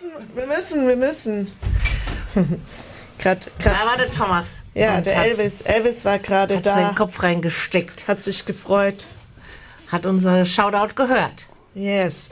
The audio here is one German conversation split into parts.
Wir müssen. Da war der Thomas. Ja, der Elvis. Elvis war gerade da. Hat seinen Kopf reingesteckt. Hat sich gefreut. Hat unser Shoutout gehört. Yes.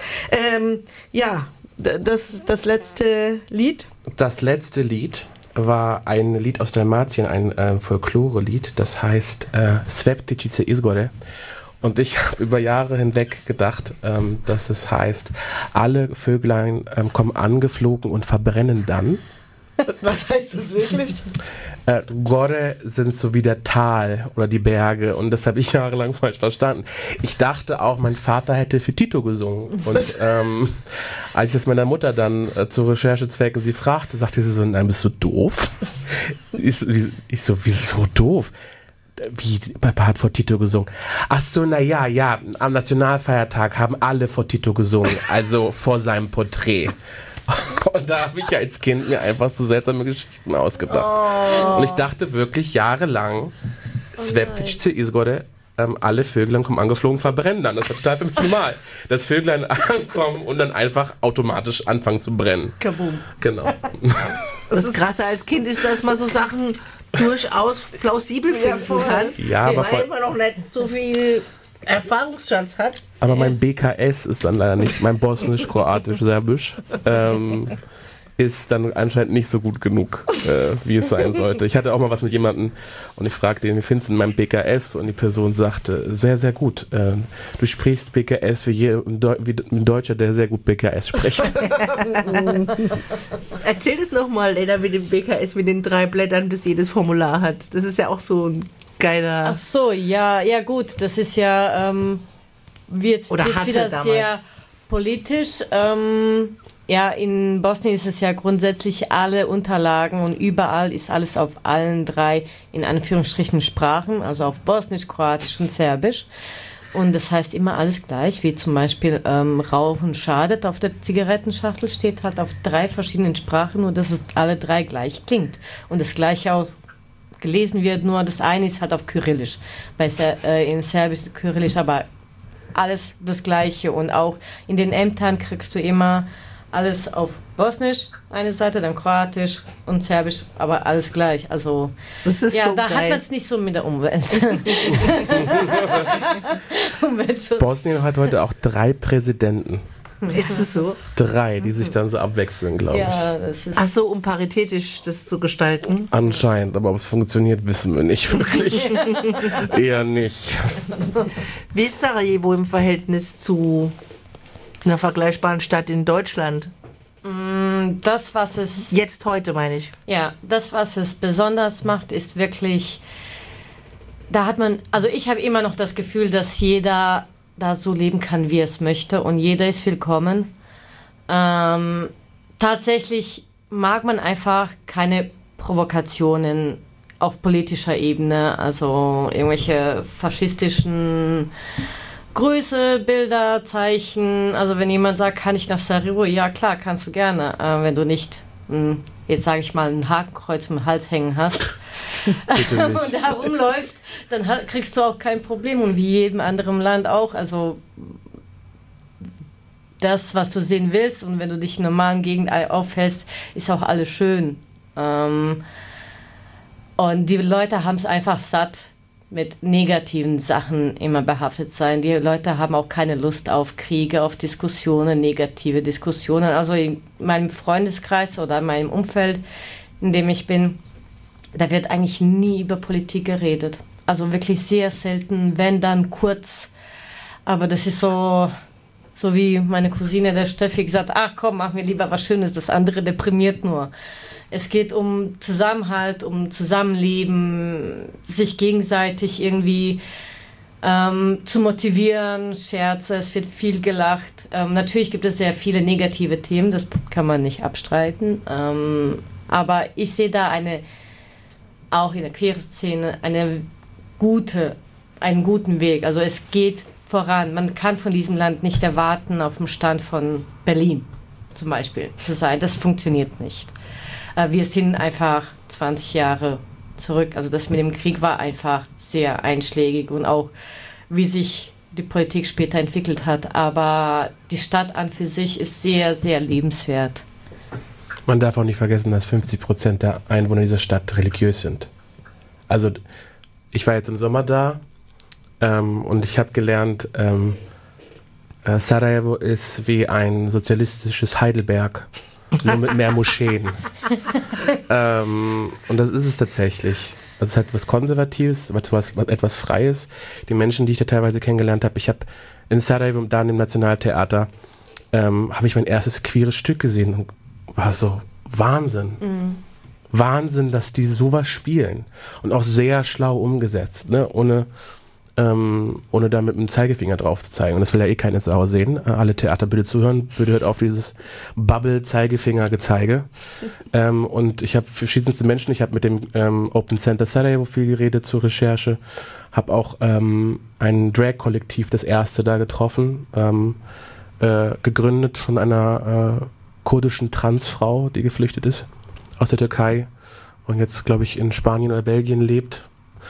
Das letzte Lied. Das letzte Lied war ein Lied aus Dalmatien, ein Folklore-Lied. Das heißt Sveptičice izgore. Und ich habe über Jahre hinweg gedacht, dass es heißt, alle Vöglein kommen angeflogen und verbrennen dann. Was heißt das wirklich? Gore sind so wie der Tal oder die Berge und das habe ich jahrelang falsch verstanden. Ich dachte auch, mein Vater hätte für Tito gesungen. Und als ich das meiner Mutter dann zu Recherchezwecken sie fragte, sagte sie so, nein, bist du doof? Ich so, wieso doof? Wie, Papa hat vor Tito gesungen. Ach so, ja, am Nationalfeiertag haben alle vor Tito gesungen, also vor seinem Porträt. Und da habe ich als Kind mir einfach so seltsame Geschichten ausgedacht. Oh. Und ich dachte wirklich jahrelang, Sveptičice izgore, alle Vöglein kommen angeflogen, verbrennen dann. Das war total für mich normal. Dass Vöglein ankommen und dann einfach automatisch anfangen zu brennen. Kaboom. Genau. Das Krasse als Kind ist, dass man so Sachen durchaus plausibel finden kann. Ja, aber weil man noch nicht so viel Erfahrungsschatz hat. Aber mein BKS ist dann leider nicht, mein Bosnisch, Kroatisch, Serbisch, ist dann anscheinend nicht so gut genug, wie es sein sollte. Ich hatte auch mal was mit jemandem und ich fragte ihn, wie findest du mein BKS? Und die Person sagte, sehr, sehr gut. Du sprichst BKS wie ein Deutscher, der sehr gut BKS spricht. Erzähl es nochmal, Lena, mit dem BKS, mit den 3 Blättern, das jedes Formular hat. Das ist ja auch so ein geiler... Ach so, ja gut, das ist ja wird wieder damals sehr politisch. Ja, in Bosnien ist es ja grundsätzlich alle Unterlagen und überall ist alles auf allen 3 in Anführungsstrichen Sprachen, also auf Bosnisch, Kroatisch und Serbisch. Und das heißt immer alles gleich, wie zum Beispiel Rauchen schadet auf der Zigarettenschachtel steht halt auf 3 verschiedenen Sprachen, nur dass es alle 3 gleich klingt. Und das gleiche auch gelesen wird, nur das eine ist halt auf Kyrillisch. In Serbisch ist Kyrillisch, aber alles das Gleiche. Und auch in den Ämtern kriegst du immer alles auf Bosnisch, eine Seite, dann Kroatisch und Serbisch, aber alles gleich. Also das ist ja, so da geil. hat man es nicht so mit der Umwelt. Umweltschutz. Bosnien hat heute auch 3 Präsidenten. Ist es so? 3, die sich dann so abwechseln, glaube ich. Ja, das ist Ach so, um paritätisch das zu gestalten? Anscheinend, aber ob es funktioniert, wissen wir nicht wirklich. Eher nicht. Wie ist Sarajevo im Verhältnis zu einer vergleichbaren Stadt in Deutschland? das, was es... Jetzt, heute meine ich. Ja, das, was es besonders macht, ist wirklich... Da hat man... Also ich habe immer noch das Gefühl, dass jeder da so leben kann, wie er es möchte. Und jeder ist willkommen. Tatsächlich mag man einfach keine Provokationen auf politischer Ebene. Also irgendwelche faschistischen... Grüße, Bilder, Zeichen. Also wenn jemand sagt, kann ich nach Sarajevo? Ja, klar, kannst du gerne. Wenn du nicht, jetzt sage ich mal, ein Hakenkreuz im Hals hängen hast und da rumläufst, dann kriegst du auch kein Problem. Und wie jedem anderen Land auch. Also das, was du sehen willst und wenn du dich in normalen Gegend aufhältst, ist auch alles schön. Und die Leute haben es einfach satt, mit negativen Sachen immer behaftet sein. Die Leute haben auch keine Lust auf Kriege, auf Diskussionen, negative Diskussionen. Also in meinem Freundeskreis oder in meinem Umfeld, in dem ich bin, da wird eigentlich nie über Politik geredet. Also wirklich sehr selten, wenn dann kurz. Aber das ist so wie meine Cousine, der Steffi, gesagt, ach komm, mach mir lieber was Schönes, das andere deprimiert nur. Es geht um Zusammenhalt, um Zusammenleben, sich gegenseitig irgendwie zu motivieren, Scherze, es wird viel gelacht. Natürlich gibt es sehr viele negative Themen, das kann man nicht abstreiten. Aber ich sehe da auch in der Queer-Szene einen guten Weg. Also es geht voran. Man kann von diesem Land nicht erwarten, auf dem Stand von Berlin zum Beispiel zu sein. Das funktioniert nicht. Wir sind einfach 20 Jahre zurück. Also das mit dem Krieg war einfach sehr einschlägig und auch wie sich die Politik später entwickelt hat. Aber die Stadt an für sich ist sehr, sehr lebenswert. Man darf auch nicht vergessen, dass 50% der Einwohner dieser Stadt religiös sind. Also ich war jetzt im Sommer da und ich habe gelernt, Sarajevo ist wie ein sozialistisches Heidelberg, nur mit mehr Moscheen. Und das ist es tatsächlich. Also es hat was Konservatives, was etwas Freies. Die Menschen, die ich da teilweise kennengelernt habe, ich habe in Sarajevo, da im Nationaltheater, habe ich mein erstes queeres Stück gesehen und war so, Wahnsinn. Wahnsinn, dass die sowas spielen. Und auch sehr schlau umgesetzt, ne? Ohne da mit dem Zeigefinger drauf zu zeigen. Und das will ja eh keine Sau sehen. Alle Theater bitte zuhören. Bitte hört auf dieses Bubble-Zeigefinger-Gezeige. Und ich habe verschiedenste Menschen. Ich habe mit dem Open Center Sarajevo viel geredet zur Recherche. Habe auch ein Drag-Kollektiv, das erste da getroffen. Gegründet von einer kurdischen Transfrau, die geflüchtet ist aus der Türkei und jetzt, glaube ich, in Spanien oder Belgien lebt.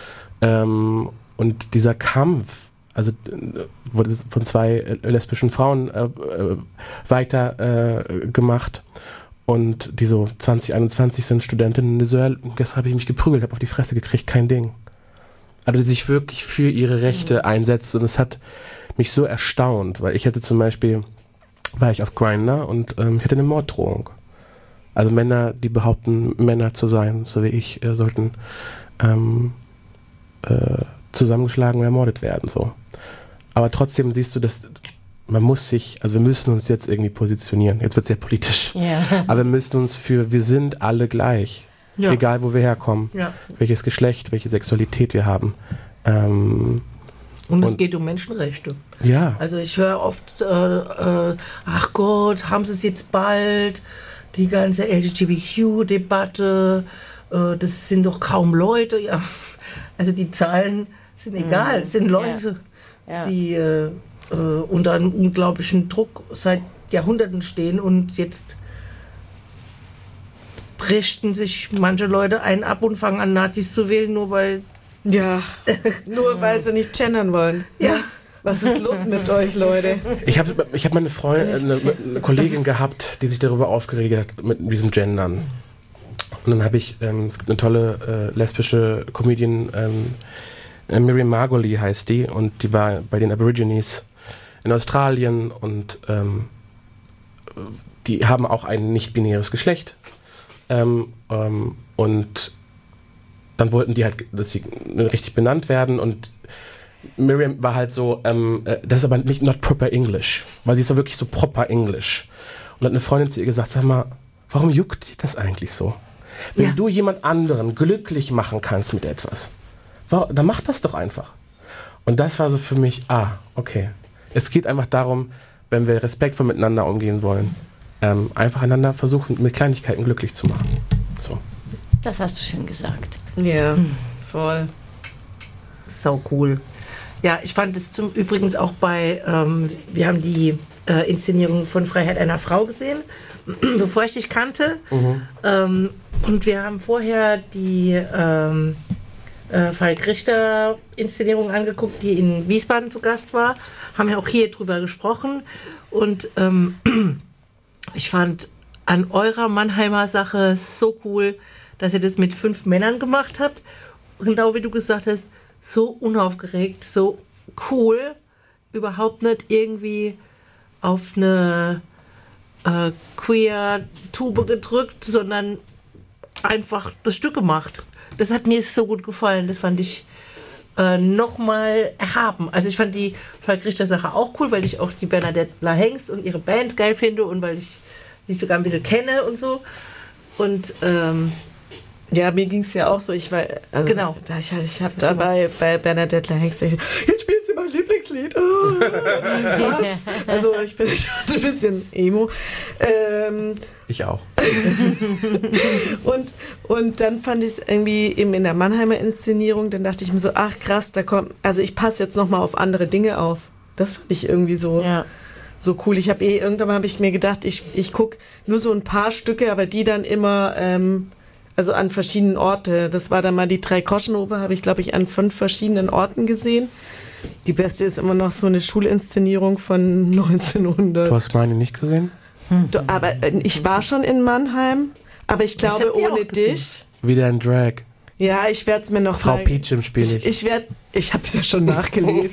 Und dieser Kampf, also wurde von 2 lesbischen Frauen weiter gemacht und die so 20, 21 sind Studentinnen. Gestern habe ich mich geprügelt, habe auf die Fresse gekriegt, kein Ding. Also die sich wirklich für ihre Rechte einsetzt und es hat mich so erstaunt, weil ich hatte zum Beispiel, war ich auf Grindr und ich hatte eine Morddrohung. Also Männer, die behaupten, Männer zu sein, so wie ich, sollten zusammengeschlagen und ermordet werden. So. Aber trotzdem siehst du, dass wir müssen uns jetzt irgendwie positionieren. Jetzt wird es sehr politisch. Ja. Aber wir müssen uns wir sind alle gleich. Ja. Egal, wo wir herkommen. Ja. Welches Geschlecht, welche Sexualität wir haben. Und es geht um Menschenrechte. Ja. Also ich höre oft, ach Gott, haben sie es jetzt bald? Die ganze LGBTQ-Debatte, das sind doch kaum Leute. Ja. Also die Zahlen sind egal. Es sind Leute, Ja. die unter einem unglaublichen Druck seit Jahrhunderten stehen und jetzt richten sich manche Leute einen ab und fangen an, Nazis zu wählen, nur weil... Ja, nur weil sie nicht gendern wollen. Ja. Was ist los mit euch, Leute? Ich hab meine Freundin, eine Kollegin gehabt, die sich darüber aufgeregt hat, mit diesem Gendern. Und dann habe ich, es gibt eine tolle lesbische Comedian, Miriam Margolyes heißt die, und die war bei den Aborigines in Australien und die haben auch ein nicht-binäres Geschlecht. Und dann wollten die halt, dass sie richtig benannt werden und Miriam war halt so, das ist aber nicht not proper English, weil sie ist ja wirklich so proper English. Und hat eine Freundin zu ihr gesagt, sag mal, warum juckt dich das eigentlich so? Wenn du jemand anderen glücklich machen kannst mit etwas, dann mach das doch einfach. Und das war so für mich, okay. Es geht einfach darum, wenn wir respektvoll miteinander umgehen wollen, einfach einander versuchen, mit Kleinigkeiten glücklich zu machen. So. Das hast du schön gesagt. Ja, voll. Sau cool. Ja, ich fand es übrigens auch bei, wir haben die Inszenierung von Freiheit einer Frau gesehen, bevor ich dich kannte. Und wir haben vorher die Falk Richter Inszenierung angeguckt, die in Wiesbaden zu Gast war. Haben ja auch hier drüber gesprochen. Und ich fand an eurer Mannheimer Sache so cool, dass ihr das mit 5 Männern gemacht habt. Und genau wie du gesagt hast, so unaufgeregt, so cool, überhaupt nicht irgendwie auf eine Queer-Tube gedrückt, sondern einfach das Stück gemacht. Das hat mir so gut gefallen, das fand ich nochmal erhaben. Also ich fand die Falk Richter Sache auch cool, weil ich auch die Bernadette La Hengst und ihre Band geil finde und weil ich sie sogar ein bisschen kenne und so. Und ja, mir ging es ja auch so. Ich war, also, Genau. Ich habe dabei bei Bernadette La Hengst, jetzt spielt sie mein Lieblingslied. Oh, krass. Also ich bin schon ein bisschen emo. Ich auch. Und dann fand ich es irgendwie eben in der Mannheimer Inszenierung, dann dachte ich mir so, ach krass, also ich passe jetzt nochmal auf andere Dinge auf. Das fand ich irgendwie so, so cool. Irgendwann habe ich mir gedacht, ich gucke nur so ein paar Stücke, aber die dann immer also an verschiedenen Orten. Das war dann mal die Drei-Groschen-Oper, habe ich, glaube ich, an 5 verschiedenen Orten gesehen. Die beste ist immer noch so eine Schulinszenierung von 1900. Du hast meine nicht gesehen? Aber ich war schon in Mannheim, aber ich glaube, ohne dich... Wieder ein Drag. Ja, ich werde es mir noch Frau Peachum spiele ich. Ich habe es ja schon nachgelesen.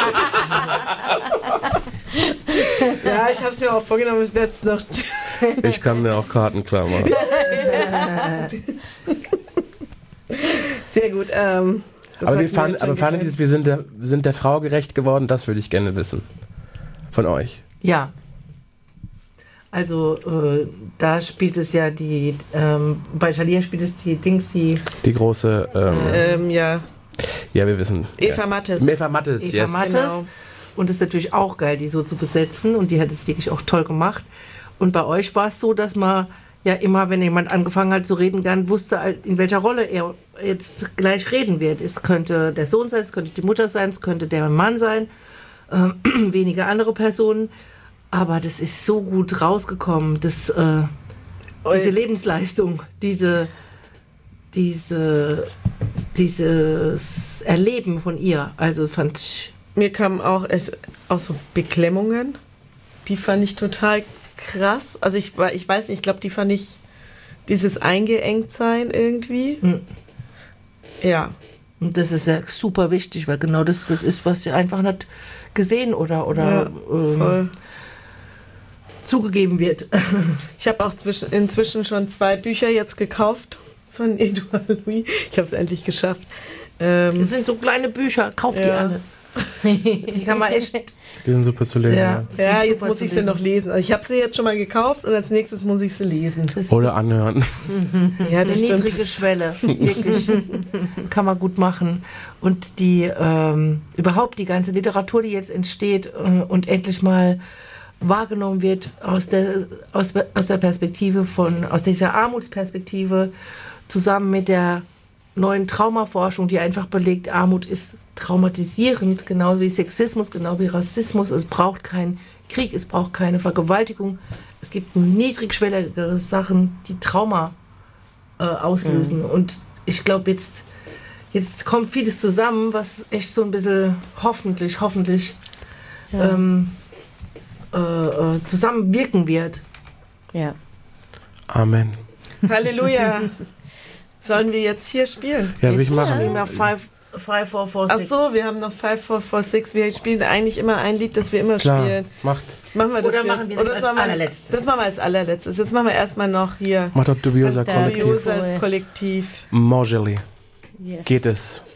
Ja, ich habe es mir auch vorgenommen, ich werde es noch... Ich kann mir auch Karten klar machen. Sehr gut. Aber wir sind der Frau gerecht geworden, das würde ich gerne wissen. Von euch. Ja. Also, da spielt es ja bei Thalia spielt es die große, ja. Ja, wir wissen. Eva Mattes. Eva Mattes, Eva Mattes. Genau. Und es ist natürlich auch geil, die so zu besetzen. Und die hat es wirklich auch toll gemacht. Und bei euch war es so, dass man ja immer, wenn jemand angefangen hat zu reden, gar nicht wusste, in welcher Rolle er jetzt gleich reden wird. Es könnte der Sohn sein, es könnte die Mutter sein, es könnte der Mann sein, wenige andere Personen. Aber das ist so gut rausgekommen, diese Lebensleistung, dieses Erleben von ihr. Also fand ich... Mir kamen auch so Beklemmungen, die fand ich total krass. Also ich weiß nicht, ich glaube, die fand ich dieses Eingeengtsein irgendwie. Ja. Und das ist ja super wichtig, weil genau das ist, was sie einfach nicht gesehen oder zugegeben wird. Ich habe auch inzwischen schon 2 Bücher jetzt gekauft von Edouard Louis. Ich habe es endlich geschafft. Das sind so kleine Bücher, kauft die alle. Die kann man echt... Die sind super zu lesen. Ja, jetzt muss ich sie noch lesen. Also ich habe sie jetzt schon mal gekauft und als nächstes muss ich sie lesen. Oder anhören. Ja, das stimmt. Niedrige Schwelle, wirklich. Kann man gut machen. Und überhaupt die ganze Literatur, die jetzt entsteht und endlich mal wahrgenommen wird aus der Perspektive aus dieser Armutsperspektive, zusammen mit der neuen Traumaforschung, die einfach belegt, Armut ist traumatisierend, genau wie Sexismus, genau wie Rassismus. Es braucht keinen Krieg, es braucht keine Vergewaltigung. Es gibt niedrigschwelligere Sachen, die Trauma auslösen. Und ich glaube, jetzt kommt vieles zusammen, was echt so ein bisschen hoffentlich zusammenwirken wird. Ja. Amen. Halleluja. Sollen wir jetzt hier spielen? Ja, will ich machen. Spielen wir 5, 4, 4, 6. Ach so, wir haben noch 5, 4, 4, 6. Wir spielen eigentlich immer ein Lied, das wir immer spielen. Macht. Machen wir das Oder jetzt? machen wir das als allerletztes? Das machen wir als allerletztes. Jetzt machen wir erstmal noch hier Macht doch Dubiosa Kollektiv. Dubiosa Kollektiv. Mangeli. Yes. Geht es.